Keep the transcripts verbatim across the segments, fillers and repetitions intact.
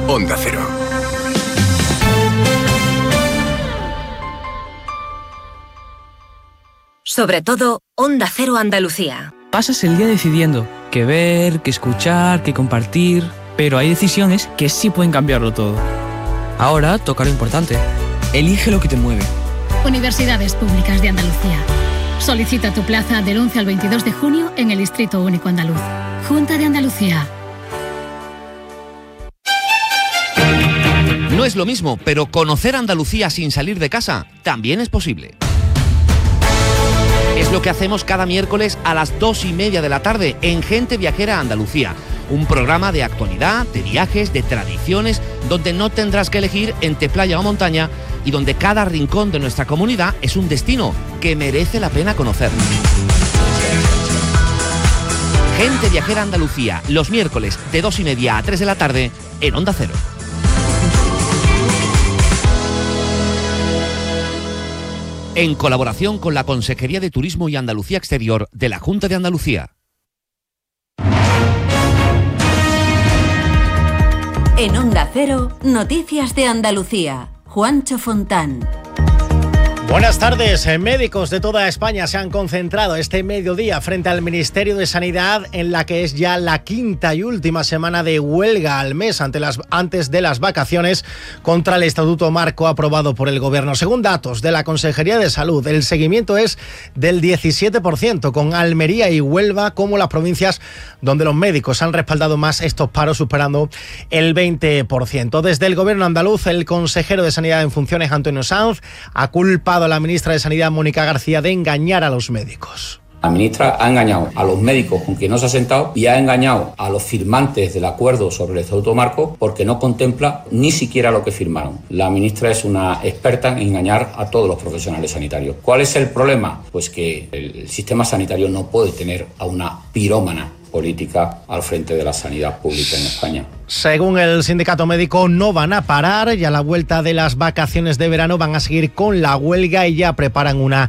Onda Cero. Sobre todo, Onda Cero Andalucía. Pasas el día decidiendo qué ver, qué escuchar, qué compartir, pero hay decisiones que sí pueden cambiarlo todo. Ahora toca lo importante. Elige lo que te mueve. Universidades Públicas de Andalucía. Solicita tu plaza del once al veintidós de junio en el Distrito Único Andaluz. Junta de Andalucía. No es lo mismo, pero conocer Andalucía sin salir de casa también es posible. Es lo que hacemos cada miércoles a las dos y media de la tarde en Gente Viajera Andalucía. Un programa de actualidad, de viajes, de tradiciones, donde no tendrás que elegir entre playa o montaña y donde cada rincón de nuestra comunidad es un destino que merece la pena conocer. Gente Viajera Andalucía, los miércoles de dos y media a tres de la tarde en Onda Cero. En colaboración con la Consejería de Turismo y Andalucía Exterior de la Junta de Andalucía. En Onda Cero, Noticias de Andalucía. Juancho Fontán. Buenas tardes. Médicos de toda España se han concentrado este mediodía frente al Ministerio de Sanidad en la que es ya la quinta y última semana de huelga al mes ante las, antes de las vacaciones contra el Estatuto Marco aprobado por el Gobierno. Según datos de la Consejería de Salud, el seguimiento es del diecisiete por ciento, con Almería y Huelva como las provincias donde los médicos han respaldado más estos paros, superando el veinte por ciento. Desde el Gobierno andaluz, el consejero de Sanidad en funciones, Antonio Sanz, ha culpado a la ministra de Sanidad, Mónica García, de engañar a los médicos. La ministra ha engañado a los médicos con quien no se ha sentado y ha engañado a los firmantes del acuerdo sobre el Estatuto Marco porque no contempla ni siquiera lo que firmaron. La ministra es una experta en engañar a todos los profesionales sanitarios. ¿Cuál es el problema? Pues que el sistema sanitario no puede tener a una pirómana política al frente de la sanidad pública en España. Según el sindicato médico, no van a parar y a la vuelta de las vacaciones de verano van a seguir con la huelga y ya preparan una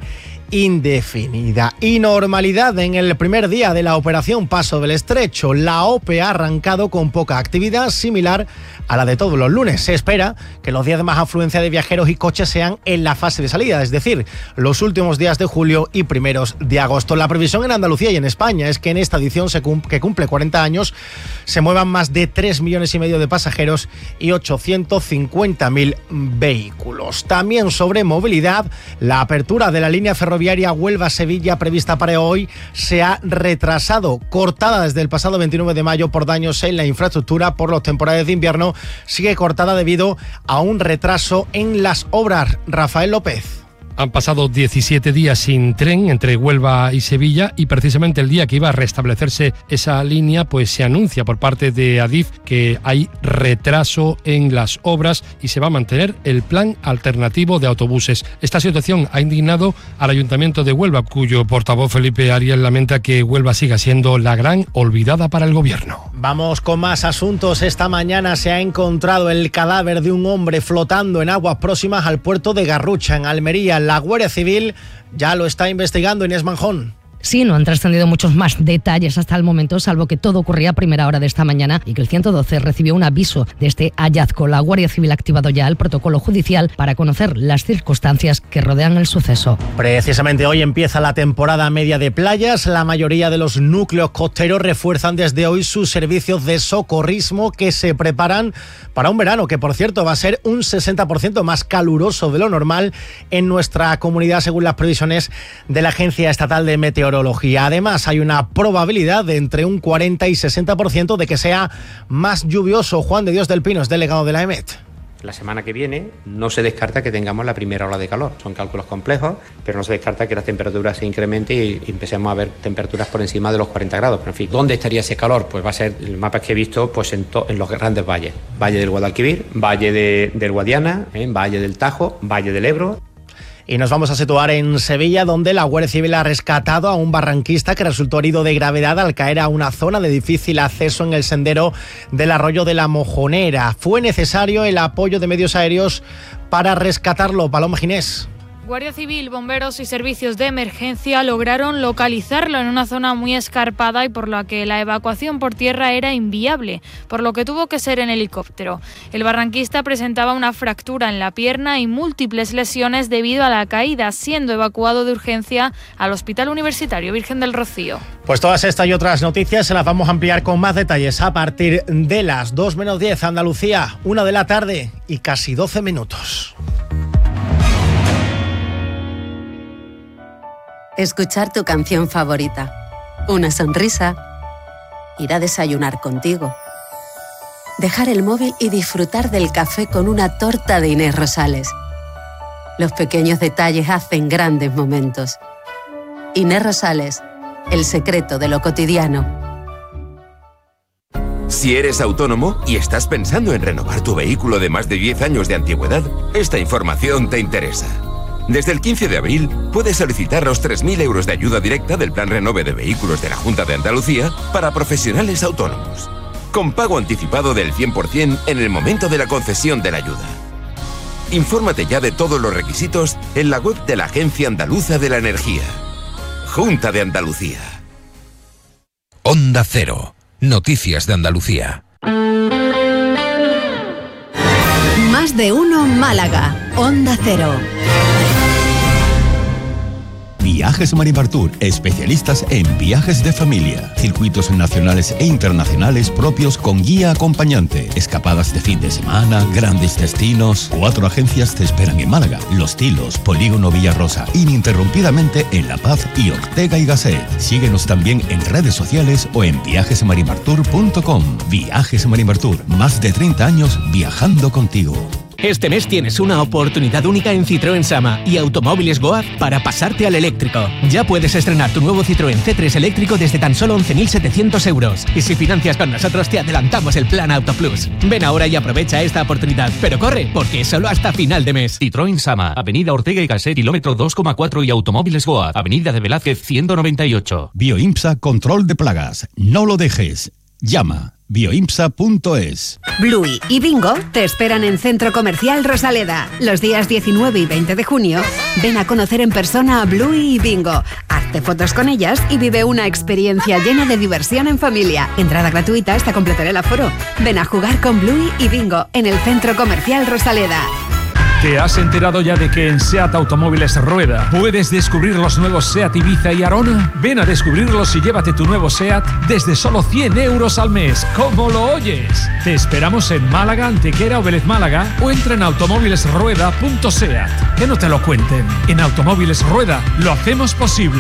indefinida. Y normalidad en el primer día de la operación Paso del Estrecho. La OPE ha arrancado con poca actividad, similar a la de todos los lunes. Se espera que los días de más afluencia de viajeros y coches sean en la fase de salida, es decir, los últimos días de julio y primeros de agosto. La previsión en Andalucía y en España es que en esta edición se cum- que cumple cuarenta años se muevan más de tres millones y medio de pasajeros y ochocientos cincuenta mil vehículos. También sobre movilidad, la apertura de la línea ferroviaria Huelva-Sevilla prevista para hoy se ha retrasado, cortada desde el pasado veintinueve de mayo por daños en la infraestructura por los temporales de invierno. Sigue cortada debido a un retraso en las obras. Rafael López. Han pasado diecisiete días sin tren entre Huelva y Sevilla y precisamente el día que iba a restablecerse esa línea, pues se anuncia por parte de Adif que hay retraso en las obras y se va a mantener el plan alternativo de autobuses. Esta situación ha indignado al Ayuntamiento de Huelva, cuyo portavoz Felipe Arias lamenta que Huelva siga siendo la gran olvidada para el gobierno. Vamos con más asuntos. Esta mañana se ha encontrado el cadáver de un hombre flotando en aguas próximas al puerto de Garrucha, en Almería. La Guardia Civil ya lo está investigando. Inés Manjón. Sí, no han trascendido muchos más detalles hasta el momento, salvo que todo ocurría a primera hora de esta mañana y que el ciento doce recibió un aviso de este hallazgo. La Guardia Civil ha activado ya el protocolo judicial para conocer las circunstancias que rodean el suceso. Precisamente hoy empieza la temporada media de playas. La mayoría de los núcleos costeros refuerzan desde hoy sus servicios de socorrismo, que se preparan para un verano que, por cierto, va a ser un sesenta por ciento más caluroso de lo normal en nuestra comunidad, según las previsiones de la Agencia Estatal de Meteorología. Además, hay una probabilidad de entre un cuarenta y sesenta por ciento de que sea más lluvioso. Juan de Dios del Pino es delegado de la EMET. La semana que viene no se descarta que tengamos la primera ola de calor. Son cálculos complejos, pero no se descarta que las temperaturas se incrementen y empecemos a ver temperaturas por encima de los cuarenta grados. Pero en fin, ¿dónde estaría ese calor? Pues va a ser, el mapa que he visto, pues en, to, en los grandes valles. Valle del Guadalquivir, Valle de, del Guadiana, ¿eh? Valle del Tajo, Valle del Ebro. Y nos vamos a situar en Sevilla, donde la Guardia Civil ha rescatado a un barranquista que resultó herido de gravedad al caer a una zona de difícil acceso en el sendero del arroyo de la Mojonera. Fue necesario el apoyo de medios aéreos para rescatarlo. Paloma Ginés. Guardia Civil, bomberos y servicios de emergencia lograron localizarlo en una zona muy escarpada y por la que la evacuación por tierra era inviable, por lo que tuvo que ser en helicóptero. El barranquista presentaba una fractura en la pierna y múltiples lesiones debido a la caída, siendo evacuado de urgencia al Hospital Universitario Virgen del Rocío. Pues todas estas y otras noticias se las vamos a ampliar con más detalles a partir de las dos menos diez, Andalucía, una de la tarde y casi doce minutos. Escuchar tu canción favorita, una sonrisa, ir a desayunar contigo, dejar el móvil y disfrutar del café con una torta de Inés Rosales. Los pequeños detalles hacen grandes momentos. Inés Rosales, el secreto de lo cotidiano. Si eres autónomo y estás pensando en renovar tu vehículo de más de diez años de antigüedad, esta información te interesa. Desde el quince de abril puedes solicitar los tres mil euros de ayuda directa del Plan Renove de Vehículos de la Junta de Andalucía para profesionales autónomos, con pago anticipado del cien por ciento en el momento de la concesión de la ayuda. Infórmate ya de todos los requisitos en la web de la Agencia Andaluza de la Energía. Junta de Andalucía. Onda Cero. Noticias de Andalucía. Más de uno Málaga. Onda Cero. Viajes Maripartour, especialistas en viajes de familia, circuitos nacionales e internacionales propios con guía acompañante, escapadas de fin de semana, grandes destinos. Cuatro agencias te esperan en Málaga: Los Tilos, Polígono Villarrosa, ininterrumpidamente en La Paz y Ortega y Gasset. Síguenos también en redes sociales o en viajes maripartour punto com. Viajes Maripartour, más de treinta años viajando contigo. Este mes tienes una oportunidad única en Citroën Sama y Automóviles Goaz para pasarte al eléctrico. Ya puedes estrenar tu nuevo Citroën C tres eléctrico desde tan solo once mil setecientos euros. Y si financias con nosotros te adelantamos el plan Auto Plus. Ven ahora y aprovecha esta oportunidad. Pero corre, porque es solo hasta final de mes. Citroën Sama, Avenida Ortega y Gasset, kilómetro dos coma cuatro, y Automóviles Goaz, Avenida de Velázquez ciento noventa y ocho. Bioimpsa, control de plagas. No lo dejes. Llama. bioimpsa punto es. Bluey y Bingo te esperan en Centro Comercial Rosaleda los días diecinueve y veinte de junio. Ven a conocer en persona a Bluey y Bingo. Hazte fotos con ellas y vive una experiencia llena de diversión en familia. Entrada gratuita hasta completar el aforo. Ven a jugar con Bluey y Bingo en el Centro Comercial Rosaleda. ¿Te has enterado ya de que en SEAT Automóviles Rueda puedes descubrir los nuevos SEAT Ibiza y Arona? Ven a descubrirlos y llévate tu nuevo SEAT desde solo cien euros al mes. ¿Cómo lo oyes? Te esperamos en Málaga, Antequera o Vélez Málaga, o entra en automóviles rueda punto seat. Que no te lo cuenten. En Automóviles Rueda lo hacemos posible.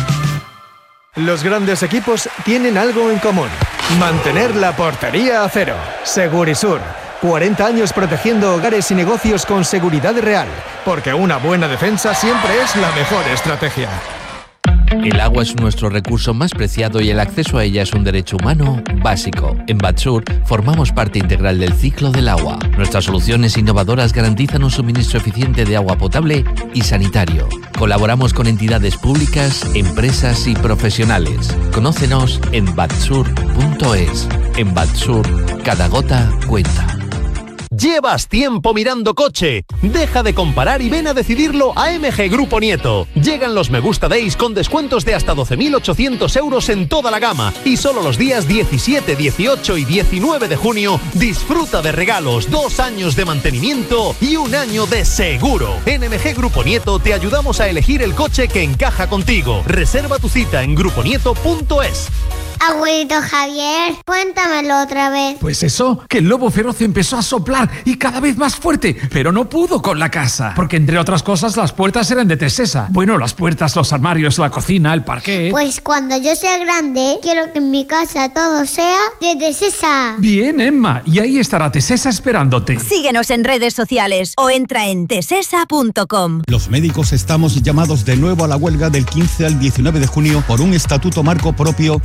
Los grandes equipos tienen algo en común: mantener la portería a cero. Segurisur. cuarenta años protegiendo hogares y negocios con seguridad real, porque una buena defensa siempre es la mejor estrategia. El agua es nuestro recurso más preciado y el acceso a ella es un derecho humano básico. En Batsur formamos parte integral del ciclo del agua. Nuestras soluciones innovadoras garantizan un suministro eficiente de agua potable y sanitario. Colaboramos con entidades públicas, empresas y profesionales. Conócenos en batsur punto es. En Batsur, cada gota cuenta. ¿Llevas tiempo mirando coche? Deja de comparar y ven a decidirlo a M G Grupo Nieto. Llegan los Me Gusta Days con descuentos de hasta doce mil ochocientos euros en toda la gama. Y solo los días diecisiete, dieciocho y diecinueve de junio disfruta de regalos, dos años de mantenimiento y un año de seguro. En M G Grupo Nieto te ayudamos a elegir el coche que encaja contigo. Reserva tu cita en grupo nieto punto es. Abuelito Javier, cuéntamelo otra vez. Pues eso, que el lobo feroz empezó a soplar y cada vez más fuerte, pero no pudo con la casa, porque entre otras cosas las puertas eran de Tesesa. Bueno, las puertas, los armarios, la cocina, el parquet. Pues cuando yo sea grande, quiero que en mi casa todo sea de Tesesa. Bien, Emma, y ahí estará Tesesa esperándote. Síguenos en redes sociales o entra en tesesa punto com. Los médicos estamos llamados de nuevo a la huelga del quince al diecinueve de junio por un estatuto marco propio que reconoce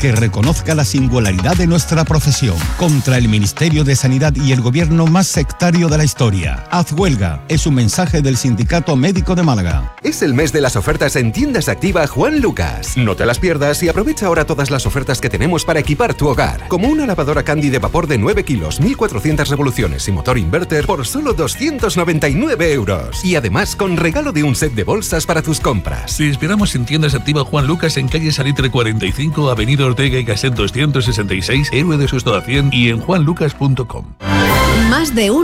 reconozca la singularidad de nuestra profesión. Contra el Ministerio de Sanidad y el gobierno más sectario de la historia. Haz huelga. Es un mensaje del Sindicato Médico de Málaga. Es el mes de las ofertas en Tiendas Activa Juan Lucas. No te las pierdas y aprovecha ahora todas las ofertas que tenemos para equipar tu hogar. Como una lavadora Candy de vapor de nueve kilos, mil cuatrocientas revoluciones y motor inverter por solo doscientos noventa y nueve euros. Y además con regalo de un set de bolsas para tus compras. Te esperamos en Tiendas Activa Juan Lucas en calle Salitre cuarenta y cinco, avenida Ortega y Gasset doscientos sesenta y seis, Héroe de Susto a cien y en juan lucas punto com. Más de uno